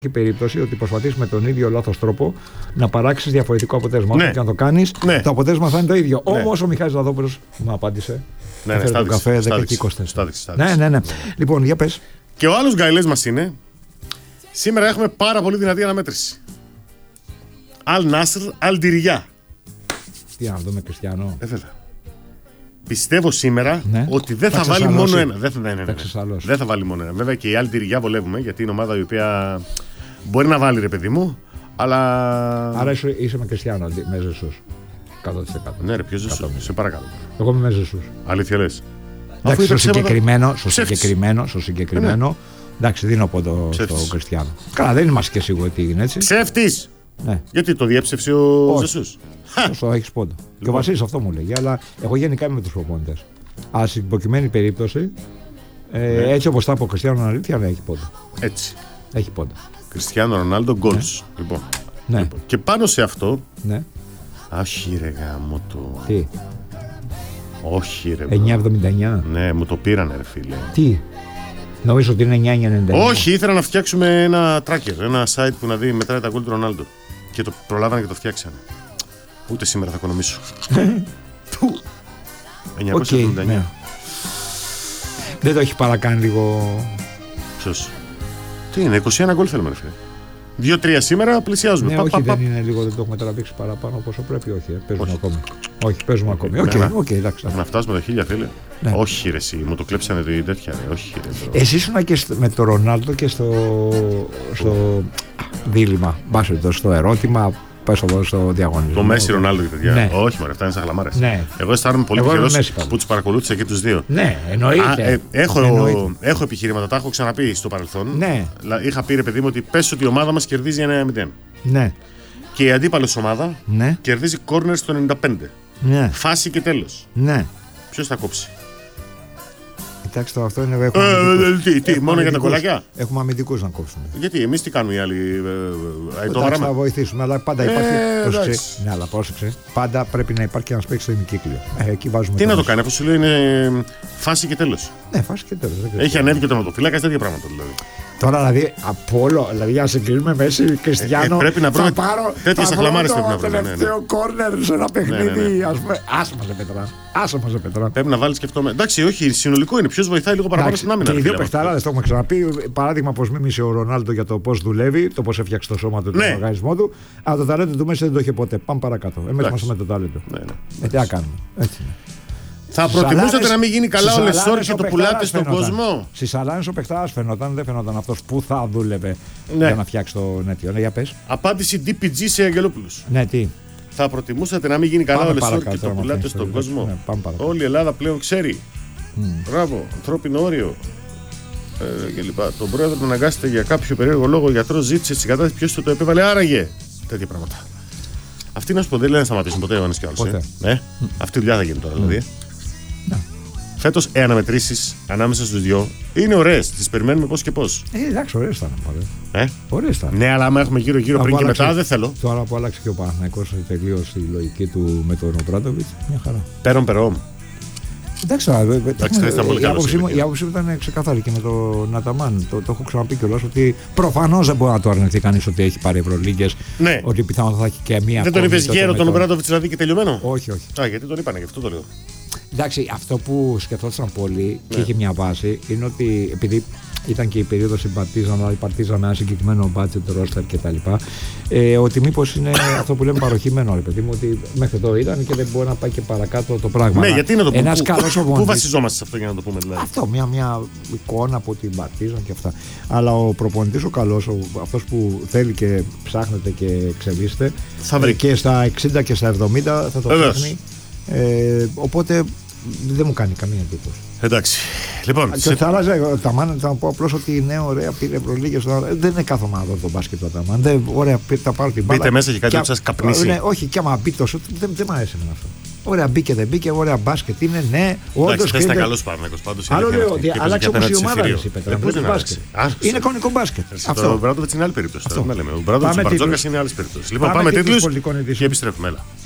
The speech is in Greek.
περίπτωση ότι προσπαθείς με τον ίδιο λάθος τρόπο να παράξεις διαφορετικό αποτέλεσμα. Ναι. Και να το κάνεις, Ναι. το αποτέλεσμα θα είναι το ίδιο. Ναι. Όμως ο Μιχάλης Λαδόπουλος μου απάντησε. Ναι, Έφερε τον καφέ 10 και 24. Ναι. Λοιπόν, για πες. Και ο άλλος γκαιλές μας είναι. Σήμερα έχουμε πάρα πολύ δυνατή αναμέτρηση. Αλ Νάσρ, Αλ Ντιριγιά. Τι να δούμε, Κριστιανό. Βέβαια. Πιστεύω σήμερα ότι δεν θα βάλει μόνο ένα. Δεν θα βάλει μόνο ένα. Βέβαια και η Αλ Ντιριγιά βολεύουμε, γιατί είναι ομάδα η οποία μπορεί να βάλει, ρε παιδί μου, αλλά. Άρα είσαι με Κριστιανό, με Ζεσούς. 100%. Ναι, ρε, ποιο Ζεσούς. Σε παρακαλώ. Εγώ είμαι με Ζεσούς. Αλήθεια λες. Εντάξει, στο συγκεκριμένο. Εντάξει, δίνω πόντο στον Κριστιανό. Καλά, δεν είμαστε και σίγουροι ότι είναι έτσι. Ψεύτης! Ναι. Γιατί το διέψευσε ο Ζεσούς. Σωστό, έχεις πόντο. Και ο Βασίλης αυτό μου λέγει, αλλά εγώ γενικά είμαι με τους προπονητές. Αλλά στην προκειμένη περίπτωση, έτσι όπως τα είπε ο Κριστιανό, αλήθεια, ναι, έχει πόντο. Έτσι. Έχει πόντο. Κριστιανό Ρονάλντο, goals. Λοιπόν. Και πάνω σε αυτό. Ναι. Αχι ρε γάμο το. Τι. Όχι ρε. 9,79. Ναι, μου το πήρανε ρε φίλε. Τι. Νομίζω ότι είναι 9,99. Όχι, ήθελα να φτιάξουμε ένα tracker, ένα site που να δει μετράει τα γκολ του Ρονάλντο. Και το προλάβανε και το φτιάξανε. Ούτε σήμερα θα οικονομήσω. 979. Ναι. Δεν το έχει παρακάνει λίγο. Ποιος? Τι είναι, 21 γκολ θέλουμε ρε φίλε. 2-3 σήμερα πλησιάζουμε. Ναι, όχι, δεν είναι λίγο, δεν το έχουμε τραβήξει παραπάνω όσο πρέπει. Όχι, παίζουμε ακόμη. Όχι, παίζουμε ακόμη. Οκ, εντάξει. Να φτάσουμε το 1000, φίλε. Ναι. Όχι, ρε, εσύ, μου το κλέψανε το τέτοια. Ρε. Όχι, ρε. Εσύ ήσουν και με τον Ρονάλντο και στο δίλημμα. Μπάσχετο, στο ερώτημα. Πες εδώ στο διαγωνισμό. Το Μέση Ρονάλντο και παιδιά. Ναι. Όχι, μωρέ, φτάνει σαν χλαμάρες. Ναι. Εγώ αισθάνομαι πολύ τυχερός που τους παρακολούθησα και τους δύο. Ναι, εννοείται. Έχω επιχειρήματα, τα έχω ξαναπεί στο παρελθόν. Ναι. Είχα πει ρε παιδί μου ότι πες ότι η ομάδα μας κερδίζει 1-0. Ναι. Και η αντίπαλος ομάδα κερδίζει κόρνερ στο 95. Ναι. Φάση και τέλος. Ναι. Ποιος θα κόψει? Κοιτάξτε, αυτό είναι. Μόνο για τα κολλάκια. Έχουμε αμυντικούς να κόψουμε. Γιατί εμείς τι κάνουμε οι άλλοι? Θα βοηθήσουμε, αλλά πάντα υπάρχει. Ναι, αλλά πρόσεξε. Πάντα πρέπει να υπάρχει και ένα παίκτη στο ημικύκλιο. Εκεί βάζουμε. Τι να το κάνει, αφού σου λέει είναι φάση και τέλος. Ναι, φάση και τέλος. Έχει ανέβει και ο τερματοφύλακας, τέτοια πράγματα δηλαδή. Τώρα δηλαδή από όλο, δηλαδή για να συγκρίνουμε Μέση Κριστιανό. Πρέπει να βρούμε τέτοιες αχλαμάρες πρέπει να βρούμε. Το τελευταίο κόρνερ σε ένα παιχνίδι. Άσε μας Πετρά. Πρέπει να βάλεις και αυτό. Εντάξει, όχι, συνολικό είναι. Ποιος βοηθάει λίγο παραπάνω στην άμυνα. Και οι δύο παιχταράδες το έχουμε ξαναπεί. Παράδειγμα, πως μίμησε ο Ρονάλντο για το πώς δουλεύει, το πώς έφτιαξε το σώμα του, τον οργανισμό του. Αλλά το ταλέντο του Μέση δεν το είχε ποτέ. Πάμε παρακάτω. Εμείς είμαστε με το ταλέντο. Τι να κάνουμε. Έτσι είναι. Θα προτιμούσατε να μην γίνει καλά ο Λεσόρ και το πουλάτε στον κόσμο? Στις Αλάνες ο παιχτάρας φαινόταν, δεν φαινόταν αυτός που θα δούλευε για να φτιάξει το νέτιο. Ναι, για πες. Απάντηση DPG σε Αγγελόπουλους. Ναι, τι. Θα προτιμούσατε να μην γίνει καλά ο Λεσόρ και το πουλάτε στον κόσμο? Όλη η Ελλάδα πλέον ξέρει. Μπράβο, ανθρώπινο όριο. Και λοιπά. Τον πρόεδρο τον αναγκάσετε για κάποιο περίεργο λόγο. Ο γιατρός ζήτησε την κατάσταση. Ποιος το επέβαλε, άραγε. Τέτοια πράγματα. Αυτοί να σου πω δεν λένε να σταματήσουν ποτέ ο ένας κι άλλος. Αυτή η δουλειά θα γίνει τώρα δηλαδή. Φέτος οι αναμετρήσεις ανάμεσα στους δυο είναι ωραίες. Τις περιμένουμε πώς και πώς. Εντάξει, ωραίες θα είναι. Ωραίες θα είναι. Ναι, αλλά άμα έχουμε γύρω-γύρω πριν και μετά δεν θέλω. Τώρα που άλλαξε και ο Παναθηναϊκός τελείως η λογική του με τον Ομπράντοβιτς, μια χαρά. Περόμ. Εντάξει, η άποψή μου ήταν ξεκάθαρη και με τον Αταμάν. Το έχω ξαναπεί κιόλας ότι προφανώς δεν μπορεί να το αρνηθεί κανείς ότι έχει πάρει Ευρωλίγκες. Ναι. Ότι πιθανότατα θα έχει και μία. Δεν τον είπες γέρο τον Ομπράντοβιτς δηλαδή και τελειωμένο? Όχι. Γιατί τον είπανε, γι' αυτό το λέω. Εντάξει, αυτό που σκεφτόταν πολύ και είχε μια βάση είναι ότι επειδή ήταν και η περίοδος συμπατίζαν, υπαρτίζαν με ένα συγκεκριμένο budget, roster κτλ. Ότι μήπως είναι αυτό που λέμε παροχημένο, ρε παιδί μου, ότι μέχρι εδώ ήταν και δεν μπορεί να πάει και παρακάτω το πράγμα. Ναι, γιατί να το πούμε. Πού βασιζόμαστε σε αυτό για να το πούμε, δηλαδή? Αυτό, μια εικόνα από την Παρτίζαν και αυτά. Αλλά ο προπονητής ο καλός, αυτός που θέλει και ψάχνεται και ξεβίστε, και στα 60 και στα 70 θα το ψάχνει. Οπότε δεν μου κάνει καμία εντύπωση. Εντάξει. Λοιπόν, και θα άλλαζε τα μάνα, θα πω απλώς ότι ναι, ωραία, πήρε Ευρωλίγκες. Δεν είναι κάθομαι να δω τον μπάσκετ του Αταμάν. Ωραία, θα πάρω την μπάλα. Μπείτε μέσα και κάτι που σας καπνίσει. Ναι, όχι, και άμα μπει τόσο, δεν μ' αρέσει αυτό. Ωραία, μπήκε, δεν μπήκε, ωραία μπάσκετ είναι, ναι. Εντάξει, χθες ήταν καλός Παναθηναϊκός πάντως. Άλλο λέω ότι άλλαξε όπως η ομάδα της, Πέτρα. Είναι κανονικό μπάσκετ. Ο Μπράντοβιτς είναι άλλη περίπτωση. Ο Μπράντοβιτς Μπαρτζόκας είναι άλλη περίπτωση. Λοιπόν, πάμε τίτλους και επιστρέφουμε.